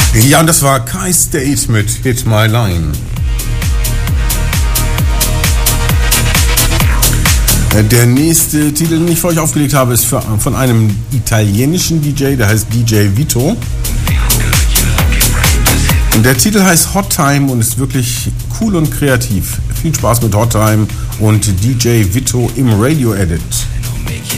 Ja, und das war Kai State mit Hit My Line. Der nächste Titel, den ich für euch aufgelegt habe, ist von einem italienischen DJ, der heißt DJ Vito. Und der Titel heißt Hot Time und ist wirklich cool und kreativ. Viel Spaß mit Hot Time und DJ Vito im Radio Edit.